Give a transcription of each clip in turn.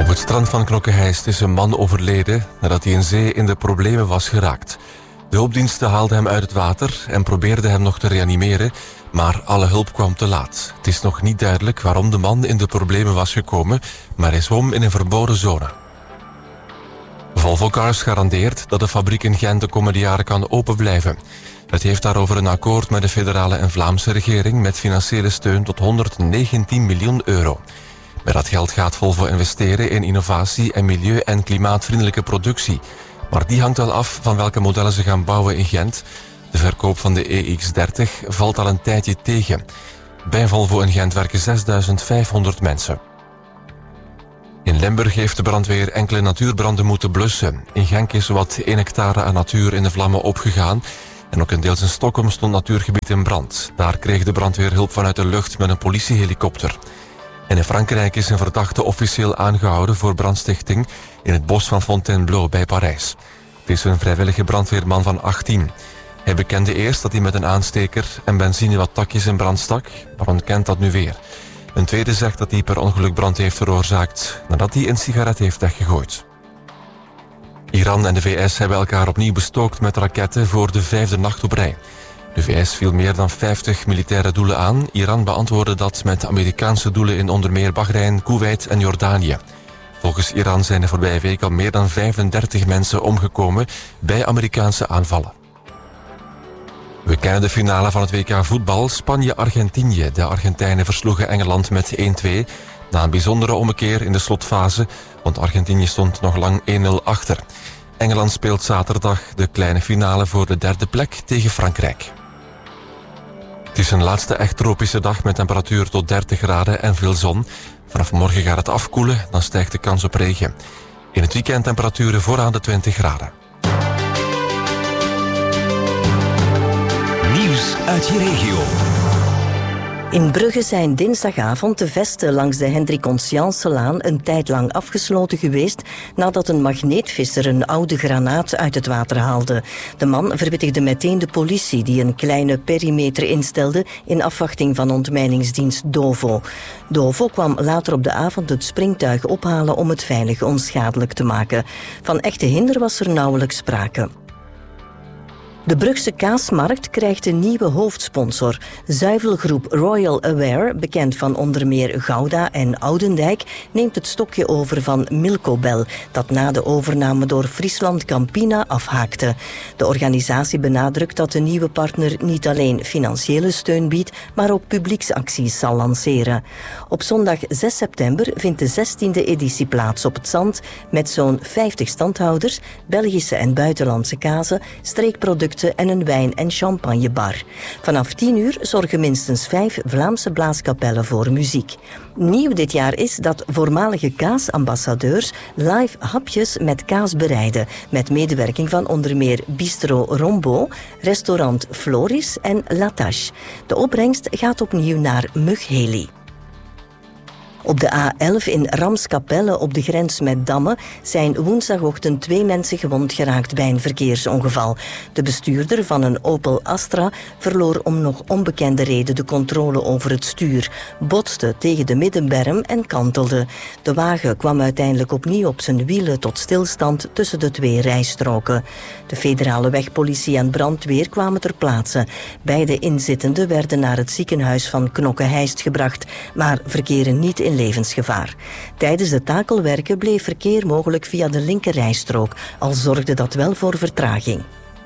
Op het strand van Knokke-Heist is een man overleden nadat hij in zee in de problemen was geraakt. De hulpdiensten haalden hem uit het water en probeerden hem nog te reanimeren, maar alle hulp kwam te laat. Het is nog niet duidelijk waarom de man in de problemen was gekomen, maar hij zwom in een verboden zone. Volvo Cars garandeert dat de fabriek in Gent de komende jaren kan open blijven. Het heeft daarover een akkoord met de federale en Vlaamse regering met financiële steun tot 119 miljoen euro. Met dat geld gaat Volvo investeren in innovatie en milieu- en klimaatvriendelijke productie. Maar die hangt al af van welke modellen ze gaan bouwen in Gent. De verkoop van de EX30 valt al een tijdje tegen. Bij Volvo in Gent werken 6.500 mensen. In Limburg heeft de brandweer enkele natuurbranden moeten blussen. In Genk is zowat 1 hectare aan natuur in de vlammen opgegaan. En ook in deels in Stockholm stond natuurgebied in brand. Daar kreeg de brandweer hulp vanuit de lucht met een politiehelikopter. En in Frankrijk is een verdachte officieel aangehouden voor brandstichting in het bos van Fontainebleau bij Parijs. Het is een vrijwillige brandweerman van 18. Hij bekende eerst dat hij met een aansteker en benzine wat takjes in brand stak, maar ontkent dat nu weer. Een tweede zegt dat hij per ongeluk brand heeft veroorzaakt nadat hij een sigaret heeft weggegooid. Iran en de VS hebben elkaar opnieuw bestookt met raketten voor de 5e nacht op rij. De VS viel meer dan 50 militaire doelen aan. Iran beantwoordde dat met Amerikaanse doelen in onder meer Bahrein, Kuwait en Jordanië. Volgens Iran zijn de voorbije week al meer dan 35 mensen omgekomen bij Amerikaanse aanvallen. We kennen de finale van het WK voetbal Spanje-Argentinië. De Argentijnen versloegen Engeland met 1-2... na een bijzondere ommekeer in de slotfase, want Argentinië stond nog lang 1-0 achter. Engeland speelt zaterdag de kleine finale voor de 3e plek tegen Frankrijk. Het is een laatste echt tropische dag met temperatuur tot 30 graden en veel zon. Vanaf morgen gaat het afkoelen, dan stijgt de kans op regen. In het weekend temperaturen vooraan de 20 graden. Nieuws uit je regio. In Brugge zijn dinsdagavond de vesten langs de Hendrik Consciencelaan een tijd lang afgesloten geweest nadat een magneetvisser een oude granaat uit het water haalde. De man verwittigde meteen de politie die een kleine perimeter instelde in afwachting van ontmijningsdienst Dovo. Dovo kwam later op de avond het springtuig ophalen om het veilig onschadelijk te maken. Van echte hinder was er nauwelijks sprake. De Brugse kaasmarkt krijgt een nieuwe hoofdsponsor. Zuivelgroep Royal Aware, bekend van onder meer Gouda en Oudendijk, neemt het stokje over van Milcobel, dat na de overname door Friesland Campina afhaakte. De organisatie benadrukt dat de nieuwe partner niet alleen financiële steun biedt, maar ook publieksacties zal lanceren. Op zondag 6 september vindt de 16e editie plaats op het Zand met zo'n 50 standhouders, Belgische en buitenlandse kazen, streekproducten en een wijn- en champagnebar. Vanaf 10 uur zorgen minstens 5 Vlaamse blaaskapellen voor muziek. Nieuw dit jaar is dat voormalige kaasambassadeurs live hapjes met kaas bereiden, met medewerking van onder meer Bistro Rombo, restaurant Floris en Latache. De opbrengst gaat opnieuw naar Mugheli. Op de A11 in Ramskapelle op de grens met Damme zijn woensdagochtend 2 mensen gewond geraakt bij een verkeersongeval. De bestuurder van een Opel Astra verloor om nog onbekende reden de controle over het stuur, botste tegen de middenberm en kantelde. De wagen kwam uiteindelijk opnieuw op zijn wielen tot stilstand tussen de 2 rijstroken. De federale wegpolitie en brandweer kwamen ter plaatse. Beide inzittenden werden naar het ziekenhuis van Knokke-Heist gebracht, maar verkeren niet in levensgevaar. Tijdens de takelwerken bleef verkeer mogelijk via de linkerrijstrook, al zorgde dat wel voor vertraging.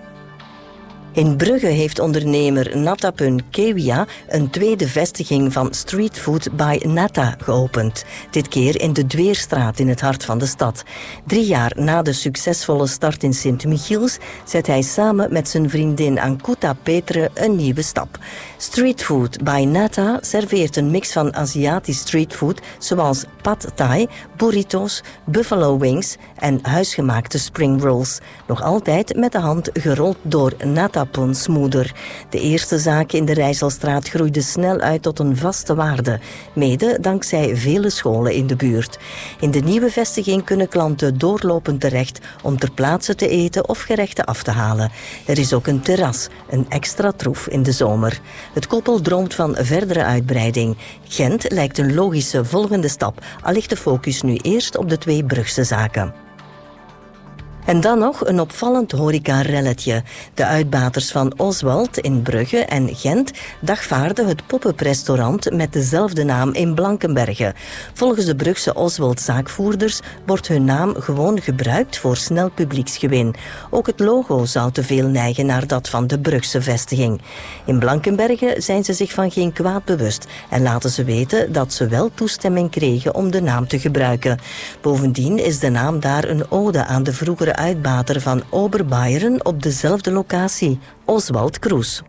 In Brugge heeft ondernemer Natapun Kewia een tweede vestiging van Street Food by Nata geopend. Dit keer in de Dweerstraat in het hart van de stad. 3 jaar na de succesvolle start in Sint-Michiels zet hij samen met zijn vriendin Ankuta Petre een nieuwe stap. Street Food by Nata serveert een mix van Aziatisch streetfood zoals pad thai, burritos, buffalo wings en huisgemaakte spring rolls. Nog altijd met de hand gerold door Nata Staponsmoeder. De eerste zaak in de Rijsselstraat groeide snel uit tot een vaste waarde, mede dankzij vele scholen in de buurt. In de nieuwe vestiging kunnen klanten doorlopend terecht om ter plaatse te eten of gerechten af te halen. Er is ook een terras, een extra troef in de zomer. Het koppel droomt van verdere uitbreiding. Gent lijkt een logische volgende stap, al ligt de focus nu eerst op de 2 Brugse zaken. En dan nog een opvallend horeca-relletje. De uitbaters van Oswald in Brugge en Gent dagvaarden het pop-up restaurant met dezelfde naam in Blankenberge. Volgens de Brugse Oswald-zaakvoerders wordt hun naam gewoon gebruikt voor snel publieksgewin. Ook het logo zou te veel neigen naar dat van de Brugse vestiging. In Blankenberge zijn ze zich van geen kwaad bewust en laten ze weten dat ze wel toestemming kregen om de naam te gebruiken. Bovendien is de naam daar een ode aan de vroegere uitbater van Oberbayern op dezelfde locatie, Oswald Kroes.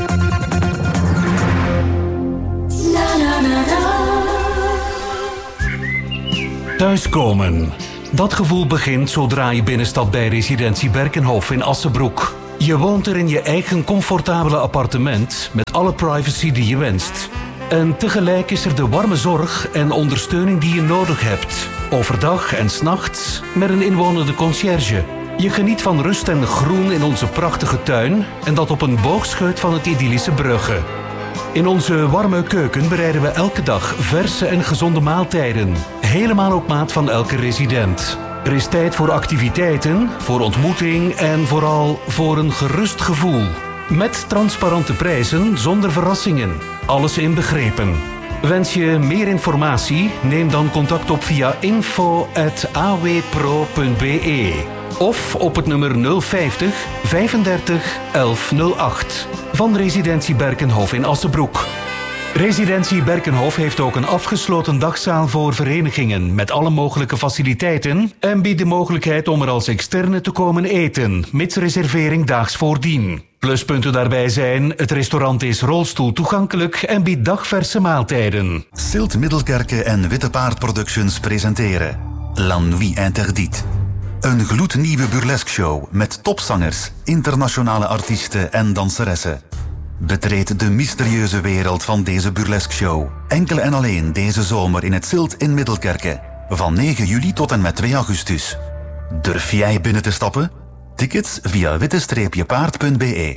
Thuiskomen. Dat gevoel begint zodra je binnenstapt bij residentie Berkenhof in Assebroek. Je woont er in je eigen comfortabele appartement met alle privacy die je wenst. En tegelijk is er de warme zorg en ondersteuning die je nodig hebt. Overdag en 's nachts met een inwonende conciërge. Je geniet van rust en groen in onze prachtige tuin en dat op een boogscheut van het idyllische Brugge. In onze warme keuken bereiden we elke dag verse en gezonde maaltijden. Helemaal op maat van elke resident. Er is tijd voor activiteiten, voor ontmoeting en vooral voor een gerust gevoel. Met transparante prijzen zonder verrassingen. Alles inbegrepen. Wens je meer informatie? Neem dan contact op via info@awpro.be of op het nummer 050 35 1108 van Residentie Berkenhof in Assebroek. Residentie Berkenhof heeft ook een afgesloten dagzaal voor verenigingen met alle mogelijke faciliteiten en biedt de mogelijkheid om er als externe te komen eten, mits reservering daags voordien. Pluspunten daarbij zijn, het restaurant is rolstoel toegankelijk en biedt dagverse maaltijden. Silt Middelkerke en Witte Paard Productions presenteren La Nuit Interdite. Een gloednieuwe burlesque show met topzangers, internationale artiesten en danseressen. Betreed de mysterieuze wereld van deze burlesque show. Enkel en alleen deze zomer in het Silt in Middelkerke. Van 9 juli tot en met 2 augustus. Durf jij binnen te stappen? Tickets via witte-paard.be.